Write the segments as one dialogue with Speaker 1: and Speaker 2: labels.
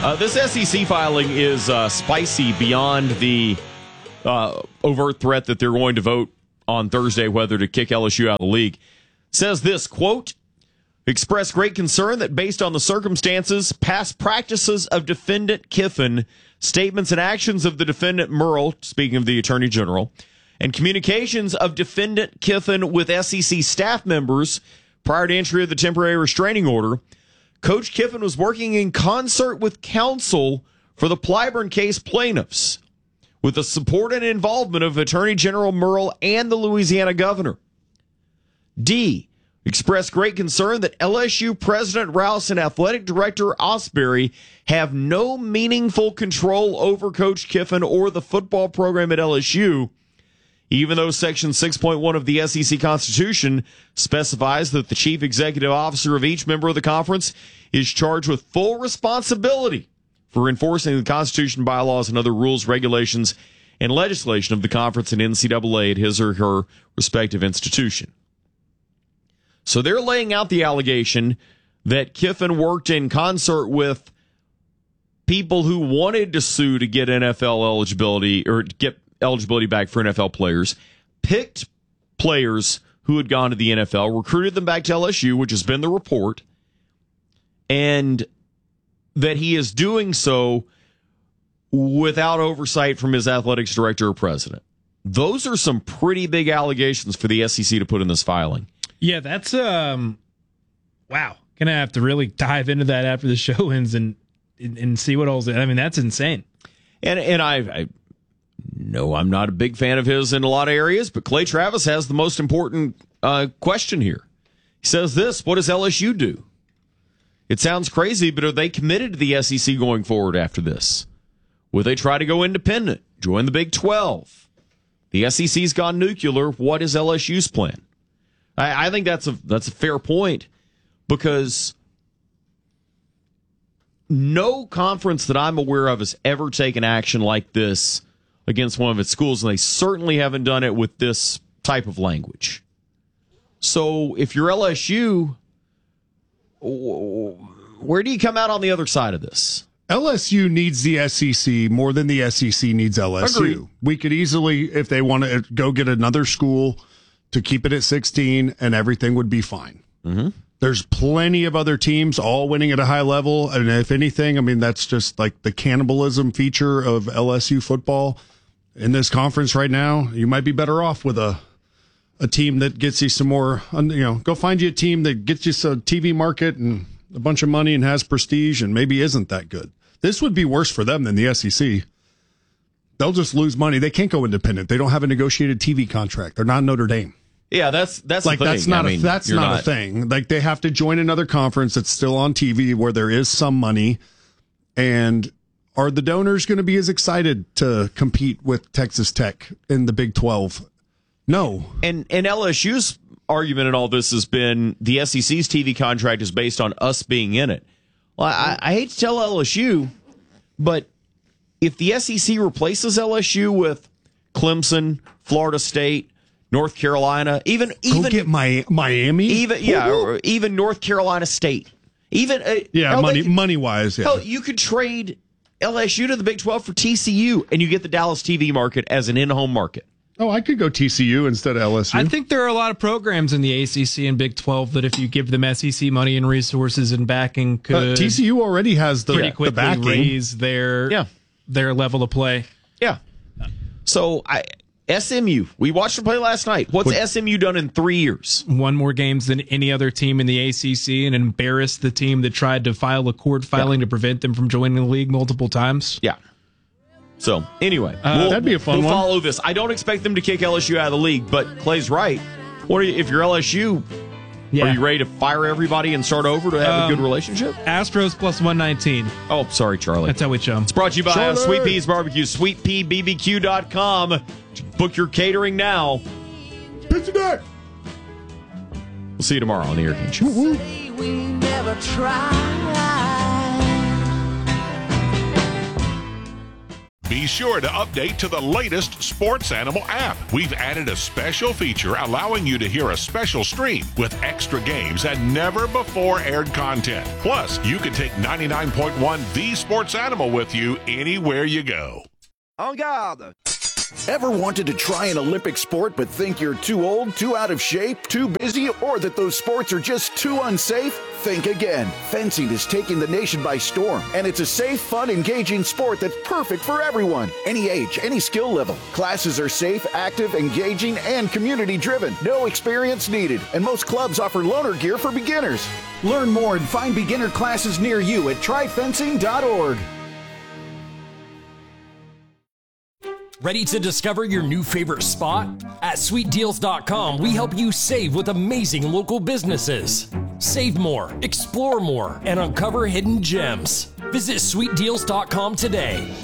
Speaker 1: This SEC filing is spicy beyond the overt threat that they're going to vote on Thursday whether to kick LSU out of the league. Says this, quote, express great concern that based on the circumstances, past practices of defendant Kiffin, statements and actions of the defendant Murrell, speaking of the Attorney General, and communications of defendant Kiffin with SEC staff members prior to entry of the temporary restraining order, Coach Kiffin was working in concert with counsel for the Clyburn case plaintiffs, with the support and involvement of Attorney General Murrell and the Louisiana governor. D, expressed great concern that LSU President Rouse and Athletic Director Osbury have no meaningful control over Coach Kiffin or the football program at LSU, even though Section 6.1 of the SEC Constitution specifies that the chief executive officer of each member of the conference is charged with full responsibility for enforcing the Constitution, bylaws, and other rules, regulations, and legislation of the conference and NCAA at his or her respective institution. So they're laying out the allegation that Kiffin worked in concert with people who wanted to sue to get NFL eligibility or get eligibility back for NFL players, picked players who had gone to the NFL, recruited them back to LSU, which has been the report, and that he is doing so without oversight from his athletics director or president. Those are some pretty big allegations for the SEC to put in this filing.
Speaker 2: Yeah, that's wow. Gonna have to really dive into that after the show ends and see what all's. I mean, that's insane.
Speaker 1: And I know I'm not a big fan of his in a lot of areas, but Clay Travis has the most important question here. He says this: what does LSU do? It sounds crazy, but are they committed to the SEC going forward after this? Will they try to go independent, join the Big 12? The SEC's gone nuclear. What is LSU's plan? I think that's a fair point, because no conference that I'm aware of has ever taken action like this against one of its schools, and they certainly haven't done it with this type of language. So if you're LSU, where do you come out on the other side of this?
Speaker 3: LSU needs the SEC more than the SEC needs LSU.
Speaker 1: Agreed.
Speaker 3: We could easily, if they want to go get another school to keep it at 16, and everything would be fine.
Speaker 1: Mm-hmm.
Speaker 3: There's plenty of other teams all winning at a high level, and if anything, I mean, that's just like the cannibalism feature of LSU football. In this conference right now, you might be better off with a team that gets you some more, go find you a team that gets you some TV market and a bunch of money and has prestige and maybe isn't that good. This would be worse for them than the SEC. They'll just lose money. They can't go independent. They don't have a negotiated TV contract. They're not Notre Dame.
Speaker 1: Yeah, that's
Speaker 3: like
Speaker 1: the thing.
Speaker 3: That's not a thing. Like, they have to join another conference that's still on TV where there is some money. And are the donors going to be as excited to compete with Texas Tech in the Big 12? No.
Speaker 1: And LSU's argument in all this has been the SEC's TV contract is based on us being in it. Well, I hate to tell LSU, but if the SEC replaces LSU with Clemson, Florida State, North Carolina, even
Speaker 3: go get Miami,
Speaker 1: even North Carolina State,
Speaker 3: money wise,
Speaker 1: hell, you could trade LSU to the Big 12 for TCU, and you get the Dallas TV market as an in-home market.
Speaker 3: Oh, I could go TCU instead of LSU.
Speaker 2: I think there are a lot of programs in the ACC and Big 12 that if you give them SEC money and resources and backing, could
Speaker 3: TCU already has
Speaker 2: pretty quickly
Speaker 3: backing.
Speaker 2: raise their level of play.
Speaker 1: Yeah. So SMU, we watched them play last night. What's SMU done in 3 years?
Speaker 2: Won more games than any other team in the ACC and embarrassed the team that tried to file a court filing to prevent them from joining the league multiple times.
Speaker 1: Yeah. So, anyway,
Speaker 3: that'd be a fun one.
Speaker 1: We'll follow this. I don't expect them to kick LSU out of the league, but Clay's right. If you're LSU, are you ready to fire everybody and start over to have a good relationship?
Speaker 2: Astros plus 119.
Speaker 1: Oh, sorry, Charlie.
Speaker 2: That's how we chum.
Speaker 1: It's brought to you by Sweet Peas Barbecue, sweetpeabbq.com. Book your catering now.
Speaker 3: Pizza Day.
Speaker 1: We'll see you tomorrow on the Air King Show.
Speaker 4: We never tried.
Speaker 5: Be sure to update to the latest Sports Animal app. We've added a special feature allowing you to hear a special stream with extra games and never before aired content. Plus, you can take 99.1 The Sports Animal with you anywhere you go.
Speaker 6: En garde! Ever wanted to try an Olympic sport but think you're too old, too out of shape, too busy, or that those sports are just too unsafe? Think again. Fencing is taking the nation by storm, and it's a safe, fun, engaging sport that's perfect for everyone. Any age, any skill level. Classes are safe, active, engaging, and community-driven. No experience needed, and most clubs offer loaner gear for beginners. Learn more and find beginner classes near you at tryfencing.org.
Speaker 7: Ready to discover your new favorite spot? At SweetDeals.com, we help you save with amazing local businesses. Save more, explore more, and uncover hidden gems. Visit SweetDeals.com today.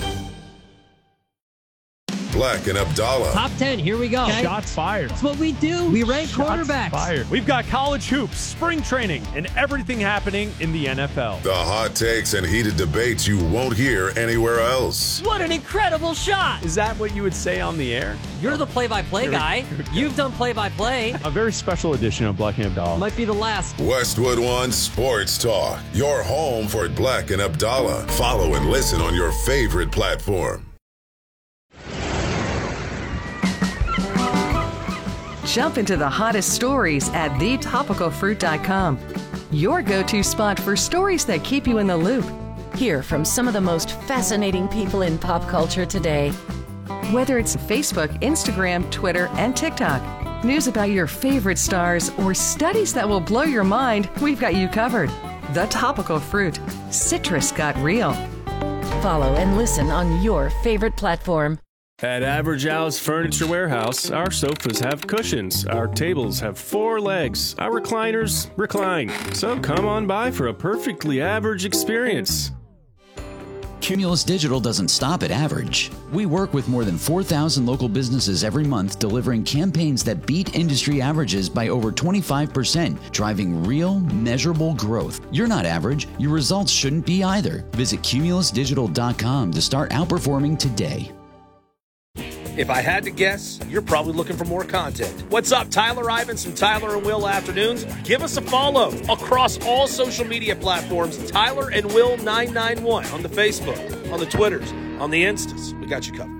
Speaker 8: Black and Abdallah.
Speaker 9: Top 10, here we go.
Speaker 10: Okay. Shots fired.
Speaker 9: That's what we do. We rank quarterbacks.
Speaker 10: Fired. We've got college hoops, spring training, and everything happening in the NFL.
Speaker 8: The hot takes and heated debates you won't hear anywhere else.
Speaker 9: What an incredible shot.
Speaker 10: Is that what you would say on the air?
Speaker 9: You're the play-by-play guy. You've done play-by-play.
Speaker 10: A very special edition of Black and Abdallah.
Speaker 9: Might be the last.
Speaker 8: Westwood One Sports Talk. Your home for Black and Abdallah. Follow and listen on your favorite platform.
Speaker 11: Jump into the hottest stories at thetopicalfruit.com. Your go-to spot for stories that keep you in the loop.
Speaker 12: Hear from some of the most fascinating people in pop culture today.
Speaker 11: Whether it's Facebook, Instagram, Twitter, and TikTok, news about your favorite stars, or studies that will blow your mind, we've got you covered. The Topical Fruit. Citrus got real.
Speaker 12: Follow and listen on your favorite platform.
Speaker 13: At Average Al's Furniture Warehouse, our sofas have cushions, our tables have 4 legs, our recliners recline. So come on by for a perfectly average experience.
Speaker 14: Cumulus Digital doesn't stop at average. We work with more than 4,000 local businesses every month, delivering campaigns that beat industry averages by over 25%, driving real, measurable growth. You're not average. Your results shouldn't be either. Visit cumulusdigital.com to start outperforming today.
Speaker 15: If I had to guess, you're probably looking for more content. What's up, Tyler Ivins from Tyler and Will Afternoons? Give us a follow across all social media platforms. Tyler and Will 991 on the Facebook, on the Twitters, on the Instas. We got you covered.